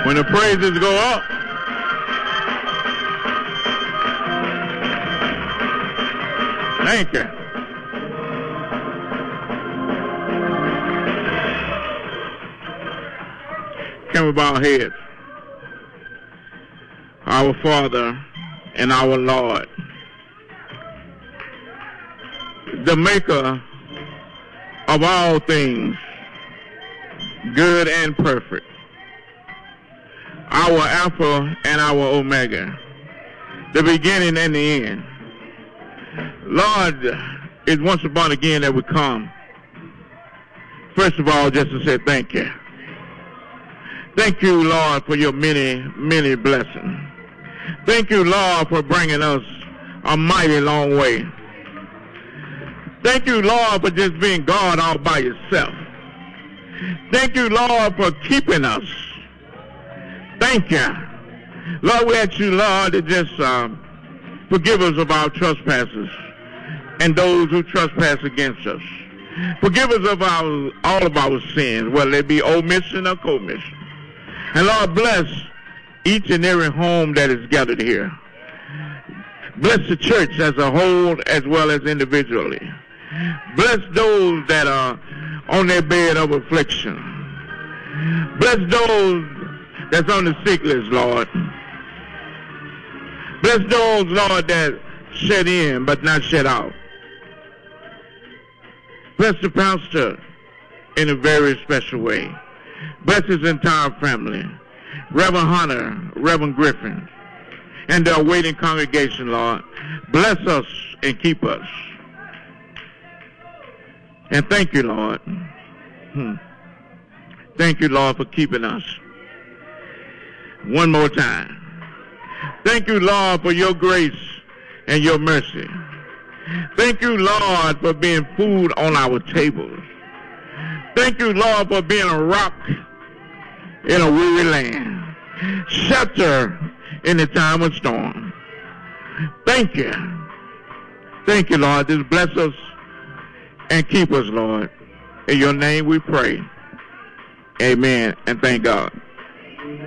When the praises go up, thank you. Can we bow our heads? Our Father and our Lord, the maker of all things, good and perfect, our Alpha and our Omega, the beginning and the end. Lord, it's once upon again that we come. First of all, just to say thank you. Thank you, Lord, for your many, many blessings. Thank you, Lord, for bringing us a mighty long way. Thank you, Lord, for just being God all by yourself. Thank you, Lord, for keeping us. Thank you. Lord, we ask you, Lord, to just forgive us of our trespasses and those who trespass against us. Forgive us of all of our sins, whether they be omission or commission. And Lord, bless each and every home that is gathered here. Bless the church as a whole as well as individually. Bless those that are on their bed of affliction. Bless those that's on the sick list, Lord. Bless those, Lord, that shut in but not shut out. Bless the pastor in a very special way. Bless his entire family. Reverend Hunter, Reverend Griffin, and the awaiting congregation, Lord. Bless us and keep us. And thank you, Lord. Thank you, Lord, for keeping us. One more time. Thank you, Lord, for your grace and your mercy. Thank you, Lord, for being food on our tables. Thank you, Lord, for being a rock in a weary land. Shelter in the time of storm. Thank you. Thank you, Lord. Just bless us and keep us, Lord. In your name we pray. Amen, and thank God.